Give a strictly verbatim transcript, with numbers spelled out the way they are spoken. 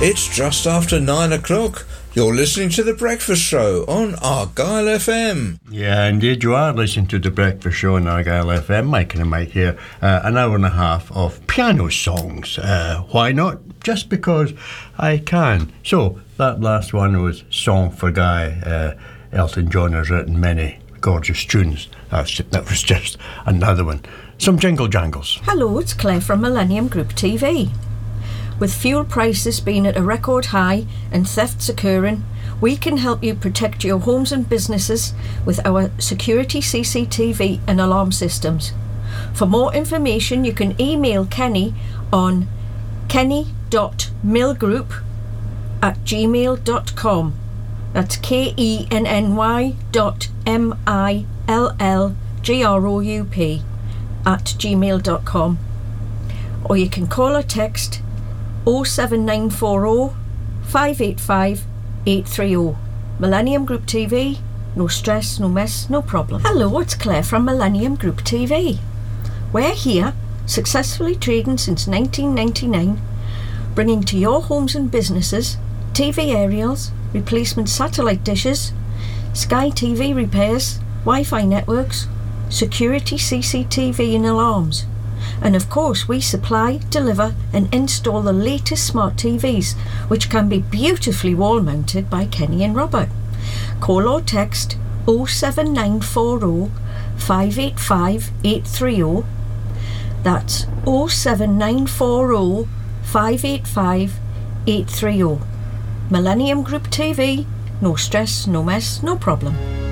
It's just after nine o'clock. You're listening to The Breakfast Show on Argyle F M. Yeah, indeed you are listening to The Breakfast Show on Argyle F M. Mike and Mike here. Uh, an hour and a half of piano songs. Uh, why not? Just because I can. So, that last one was Song for Guy. Uh, Elton John has written many gorgeous tunes. That's, that was just another one. Some jingle jangles. Hello, it's Claire from Millennium Group T V. With fuel prices being at a record high and thefts occurring, we can help you protect your homes and businesses with our security C C T V and alarm systems. For more information, you can email Kenny on kenny dot millgroup at gmail dot com. That's K E N N Y dot M I L L G R O U P at gmail dot com. Or you can call or text oh seven nine four oh, five eight five, eight three oh. Millennium Group T V, no stress, no mess, no problem. Hello, it's Claire from Millennium Group T V. We're here, successfully trading since nineteen ninety-nine, bringing to your homes and businesses T V aerials, replacement satellite dishes, Sky T V repairs, Wi-Fi networks, security C C T V and alarms. And of course we supply, deliver and install the latest smart T Vs, which can be beautifully wall mounted by Kenny and Robert. Call or text oh seven nine four oh, five eight five, eight three oh. That's oh seven nine four oh, five eight five, eight three oh. Millennium Group T V, no stress, no mess, no problem.